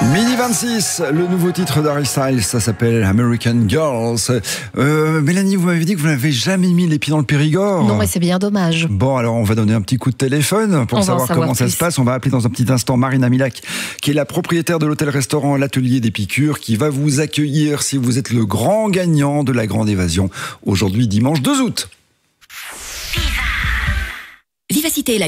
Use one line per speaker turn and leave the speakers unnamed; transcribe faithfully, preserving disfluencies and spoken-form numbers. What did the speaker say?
Mini vingt-six, le nouveau titre d'Harry Styles, ça s'appelle American Girls. Euh, Mélanie, vous m'avez dit que vous n'avez jamais mis les pieds dans le Périgord.
Non, mais c'est bien dommage.
Bon, alors on va donner un petit coup de téléphone pour
on
savoir,
savoir
comment
plus.
ça se passe. On va appeler dans un petit instant Marina Milac, qui est la propriétaire de l'hôtel-restaurant L'Atelier des Piqûres, qui va vous accueillir si vous êtes le grand gagnant de la Grande Évasion. Aujourd'hui, dimanche deux août.
Vivacité.